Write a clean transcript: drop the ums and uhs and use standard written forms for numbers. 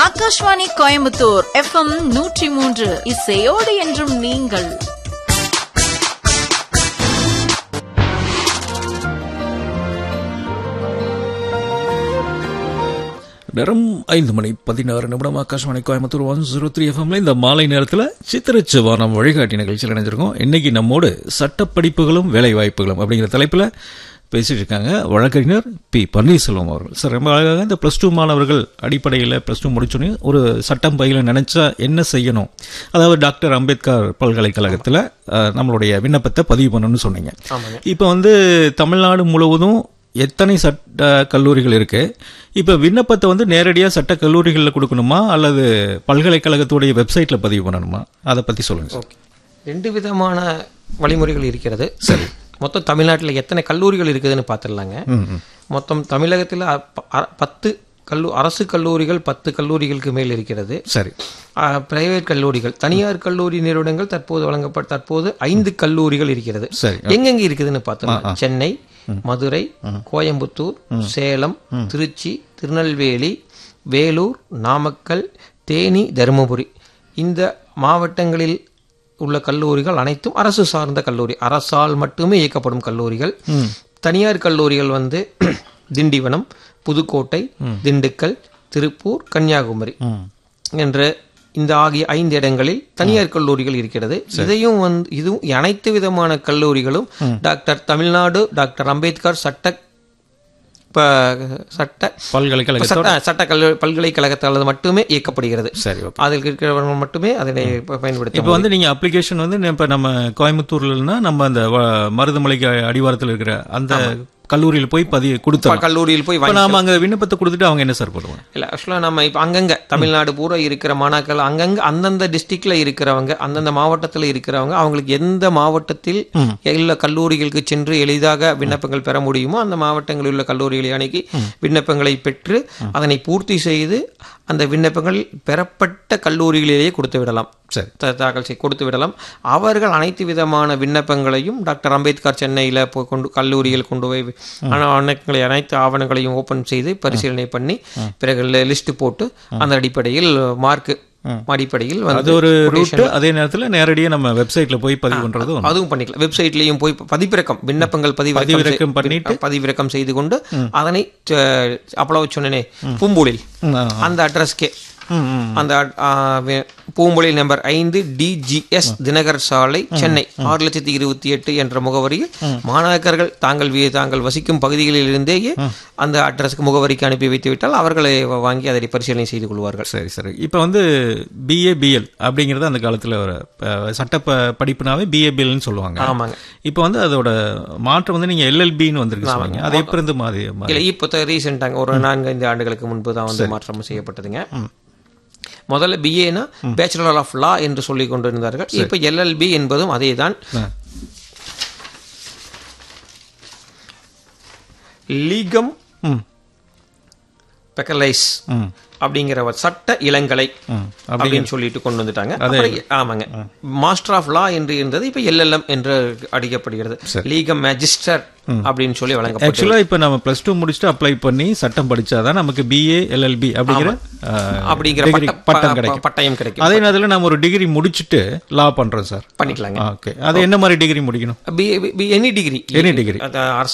Akashvani Coimbatore FM 103 இசையோடு என்றும் நீங்கள். நேரம் 5:16 ஆகாஷ்வாணி கோயம்புத்தூர் 103 FMல இந்த மாலை நேரத்தில் சித்திரச்சுவானம் வழிகாட்டி நிகழ்ச்சியில் இணைஞ்சிருக்கோம். இன்னைக்கு நம்மோடு சட்டப்படிப்புகளும் வேலை வாய்ப்புகளும் அப்படிங்கிற தலைப்பில் பேசிட்டு இருக்காங்க வழக்கறிஞர் பி. பன்னீர்செல்வம் அவர்கள். சார், ரொம்ப அழகாக இந்த +2 மாணவர்கள் அடிப்படையில் +2 முடிச்சோன்னே ஒரு சட்டம் பயில நினைச்சா என்ன செய்யணும், அதாவது டாக்டர் அம்பேத்கர் பல்கலைக்கழகத்தில் நம்மளுடைய விண்ணப்பத்தை பதிவு பண்ணணும்னு சொன்னீங்க. இப்போ வந்து தமிழ்நாடு முழுவதும் எத்தனை சட்ட கல்லூரிகள் இருக்கு? இப்ப விண்ணப்பத்தை வந்து நேரடியா சட்ட கல்லூரிகளில் கொடுக்கணுமா அல்லது பல்கலைக்கழகத்துடைய வெப்சைட்ல பதிவு பண்ணணுமா? அதை பத்தி சொல்லுங்க சார். ரெண்டு விதமான வழிமுறைகள் இருக்கிறது. சரி, மொத்தம் தமிழ்நாட்டில் எத்தனை கல்லூரிகள் இருக்குதுன்னு பார்த்துடலாங்க. மொத்தம் தமிழகத்தில் 10 அரசு கல்லூரிகள் 10 கல்லூரிகளுக்கு மேல் இருக்கிறது. சரி, பிரைவேட் கல்லூரிகள், தனியார் கல்லூரி நிறுவனங்கள் தற்போது 5 கல்லூரிகள் இருக்கிறது. சரி, எங்கெங்க இருக்குதுன்னு பார்த்தோம். சென்னை, மதுரை, கோயம்புத்தூர், சேலம், திருச்சி, திருநெல்வேலி, வேலூர், நாமக்கல், தேனி, தருமபுரி, இந்த மாவட்டங்களில் உள்ள கல்லூரிகள் அனைத்தும் அரசு சார்ந்த கல்லூரி, அரசால் மட்டுமே இயக்கப்படும் கல்லூரிகள். தனியார் கல்லூரிகள் வந்து திண்டிவனம், புதுக்கோட்டை, திண்டுக்கல், திருப்பூர், கன்னியாகுமரி என்ற இந்த ஆகிய 5 இடங்களில் தனியார் கல்லூரிகள் இருக்கிறது. இதுவும் அனைத்து விதமான கல்லூரிகளும் தமிழ்நாடு டாக்டர் அம்பேத்கர் சட்ட பல்கலைக்கழகத்தால் மட்டுமே இயக்கப்படுகிறது. சரி, அதில் இருக்கிறவர்கள் மட்டுமே அதனை பயன்படுத்தி. இப்போ வந்து நீங்க அப்ளிகேஷன் வந்து இப்ப நம்ம கோயம்புத்தூர்லன்னா நம்ம அந்த மருதமலைக்கு அடிவாரத்தில் இருக்கிற அந்த கல்லூரியில் போய் கல்லூரியில் போய் நாம அங்க விண்ணப்பத்தை கொடுத்துட்டு அவங்க என்ன சார் பண்ணுவாங்க? இல்ல, ஆக்சுவலா நம்ம இப்ப அங்கங்க தமிழ்நாடு பூரா இருக்கிற மாணாக்கள் அங்கங்க அந்தந்த டிஸ்ட்ரிக்ட்ல இருக்கிறவங்க, அந்தந்த மாவட்டத்தில் இருக்கிறவங்க, அவங்களுக்கு எந்த மாவட்டத்தில் எல்லா கல்லூரிகளுக்கு சென்று எளிதாக விண்ணப்பங்கள் பெற முடியுமோ அந்த மாவட்டங்களில் உள்ள கல்லூரிகளை அணுகி விண்ணப்பங்களை பெற்று அதனை பூர்த்தி செய்து அந்த விண்ணப்பங்கள் பெறப்பட்ட கல்லூரிகளிலேயே கொடுத்து விடலாம். கொடுத்து விடலாம். அவர்கள் அனைத்து விதமான விண்ணப்பங்களையும் டாக்டர் அம்பேத்கர் சென்னையில் கல்லூரியில் கொண்டு போய் அனைத்து ஆவணங்களையும் ஓபன் செய்து பரிசீலனை பண்ணி பிறகு லிஸ்ட் போட்டு அந்த அடிப்படையில் மார்க் அடிப்படையில் அது ஒரு ரூட். அதே நேரத்தில் நேரடியாக நம்ம வெப்சைட்ல போய் பதிவு பண்றது அதுவும் பண்ணிக்கலாம். வெப்சைட்லயும் போய் பதிவிறக்கம் விண்ணப்பங்கள் பதிவிறக்கம் செய்து கொண்டு அதனை அப்பளவு சொன்னேனே பூம்புலில் அந்த அட்ரஸ்கே அந்த பூம்புலில் நம்பர் 5 DGS தினகர் சாலை, சென்னை 6,28,000 என்ற முகவரியில் மாணாக்கர்கள் தாங்கள் வசிக்கும் பகுதிகளில் இருந்தேயே அந்த அட்ரஸ்க்கு முகவரிக்கு அனுப்பி வைத்து விட்டால் அவர்களை வாங்கி அதை பரிசீலனை செய்து கொள்வார்கள். சரி சரி. இப்போ வந்து BA BL அப்படிங்கிறது அந்த காலத்தில் ஒரு சட்ட படிப்புனாவே BA BLன்னு சொல்லுவாங்க. ஆமாங்க. இப்போ வந்து அதோட மாற்றம் வந்து நீங்க LLBன்னு வந்திருக்கு சொல்லுவாங்க. அது எப்போ இருந்து மாதிரி? இல்லை, இப்போ ரீசெண்டாங்க ஒரு 4-5 ஆண்டுகளுக்கு முன்பு தான் வந்து மாற்றம் செய்யப்பட்டதுங்க. முதல்ல BAனா பேச்சுலர் ஆஃப் லா என்று சொல்லிக் கொண்டிருந்தார்கள். இப்ப LLB என்பதும் அதே தான். லீகம் பெக்கலைஸ் அப்படிங்கிற சட்ட இளங்கலை அப்படின்னு சொல்லிட்டு கொண்டு வந்துட்டாங்க. ஆமாங்க. மாஸ்டர் ஆஃப் லா என்று இருந்தது, இப்ப LLM என்று அடிக்கப்படுகிறது. லீகம் மேஜிஸ்டர் அப்படின்னு சொல்லி வழங்கப்பட்டது. ஆக்சுவலா இப்ப நம்ம +2 முடிச்சுட்டு அப்ளை பண்ணி சட்டம் படிச்சாதான் நமக்கு BA LLB அப்படிங்கிற பட்டயம் கிடைக்கும். அதே நேரத்தில் நம்ம ஒரு டிகிரி முடிச்சுட்டு லா பண்றோம் சார், பண்ணிக்கலாங்க. ஓகே. அது என்ன மாதிரி டிகிரி முடிக்கணும்? Any degree.